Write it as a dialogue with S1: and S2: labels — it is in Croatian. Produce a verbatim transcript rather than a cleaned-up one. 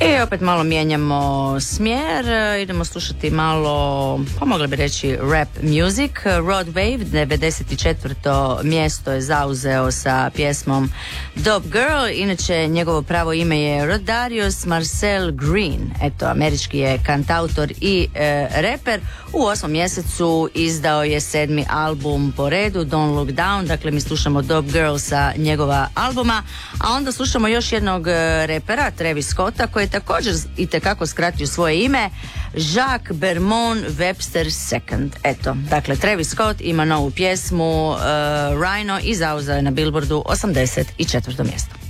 S1: I opet malo mijenjamo smjer, idemo slušati malo, pa mogli bi reći rap music. Rod Wave, devedeset četvrto mjesto je zauzeo sa pjesmom Dope Girl, inače njegovo pravo ime je Rodarius Marcel Green, eto, američki je kantautor i e, reper. U osmom mjesecu izdao je sedmi album po redu, Don't Look Down, dakle mi slušamo Dope Girl sa njegova albuma, a onda slušamo još jednog e, repera, Travis Scotta, koji je također i tekako skratio svoje ime, Jacques Bermond Webster second. Eto, dakle, Travis Scott ima novu pjesmu uh, Rhino i zauzeo je na Billboardu osamdeset četvrto mjesto.